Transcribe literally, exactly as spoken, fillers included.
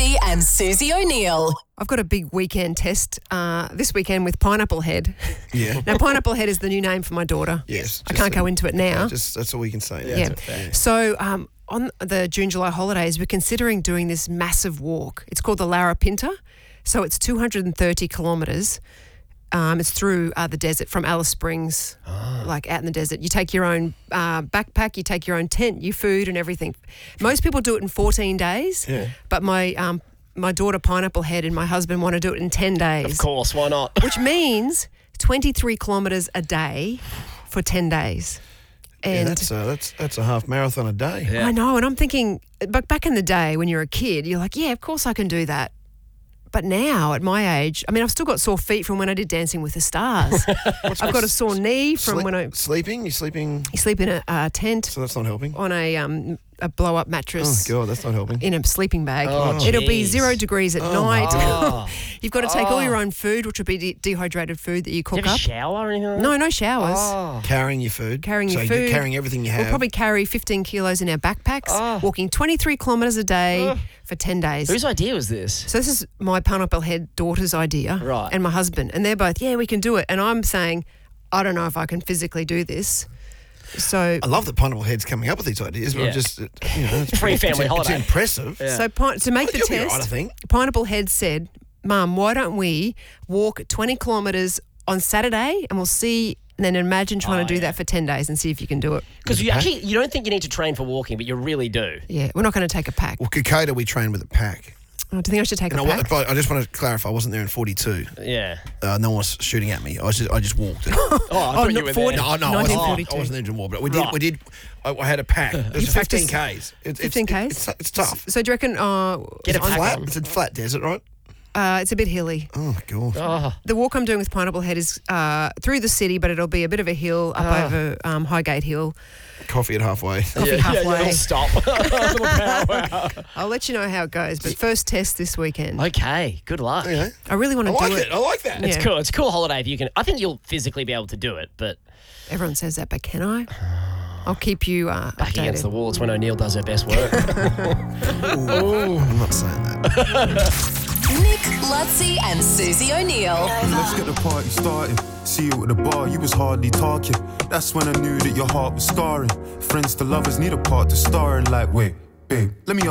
Lutzi and Susie O'Neill. I've got a big weekend test uh, this weekend with Pineapple Head. Yeah. Now, Pineapple Head is the new name for my daughter. Yes. I can't go into it now. Yeah, just that's all we can say. Yeah. That's it. Yeah. So um, on the June, July holidays, we're considering doing this massive walk. It's called the Larapinta. So it's two hundred thirty kilometres. Um, it's through uh, the desert from Alice Springs, oh. like out in the desert. You take your own uh, backpack, you take your own tent, your food and everything. Most people do it in fourteen days, Yeah. but my um, my daughter Pineapple Head and my husband want to do it in ten days. Of course, why not? Which means twenty-three kilometres a day for ten days. And yeah, that's, uh, that's, that's a half marathon a day. Yeah. I know, and I'm thinking, but back in the day when you're a kid, you're like, yeah, of course I can do that. But now, at my age, I mean, I've still got sore feet from when I did Dancing with the Stars. I've got a sore knee from Sleep- when I Sleeping? You sleeping? you sleep in a uh, tent So that's not helping? on a um, a blow-up Oh, mattress God, that's not helping. in a sleeping bag. Oh, It'll be jeez. zero degrees at Oh, night. Oh. You've got to take all Oh. your own food, which will be de- dehydrated food that you Do cook you have a up. shower or anything like that? No, no showers. Oh. Carrying your food. Carrying so your you're food. carrying everything you have. We'll probably carry fifteen kilos in our backpacks, Oh. walking twenty-three kilometres a day Ugh. for ten days. Whose idea was this? So this is my Pineapple Head daughter's idea, Right. and my husband, and they're both, yeah, we can do it. And I'm saying, I don't know if I can physically do this. So, I love that Pineapple Head's coming up with these ideas, but Yeah. I'm just, uh, you know, it's Free pretty- family it's, holiday. It's impressive. Yeah. so pi- to make the You'll be test, right, I think. Pineapple Head said, Mum, why don't we walk twenty kilometres on Saturday, and we'll see. And then imagine trying Oh, to do yeah. that for ten days and see if you can do it. Because you actually you don't think you need to train for walking, but you really do. Yeah, we're not going to take a pack. Well, Kokoda, we train with a pack. Oh, do you think I should take And a I, pack? wa- I just want to clarify, I wasn't there in forty-two. Yeah. Uh, no one was shooting at me. I was just, I just walked. Oh, I thought you not were forty. there. No, no, I wasn't, nineteen I forty-two. wasn't there anymore. But we did. Right. We did. I, I had a pack. It was You practiced- fifteen Ks. It's, fifteen it's, Ks? It's, it's tough. So do you reckon uh, Get a it's, pack Flat. on. It's a flat desert, right? uh, it's a bit hilly. Oh God. Oh. The walk I'm doing with Pineapple Head is uh, through the city, but it'll be a bit of a hill up Ah. over um, Highgate Hill. Coffee at halfway. Coffee yeah, halfway. Yeah, yeah, stop. Little powwow. I'll let you know how it goes. But first test this weekend. Okay, good luck. Okay. I really want I to like do it. I like that. Yeah. It's cool. It's a cool holiday if you can. I think you'll physically be able to do it, but Everyone says that, but can I? I'll keep you uh, back against the updated. wall, it's when O'Neill does her best work. Ooh, I'm not saying that. Nick, Lutzi and Susie O'Neill. Let's get the party started. See you at the bar, you was hardly talking. That's when I knew that your heart was scarring. Friends to lovers need a part to star in. Like, wait, babe, let me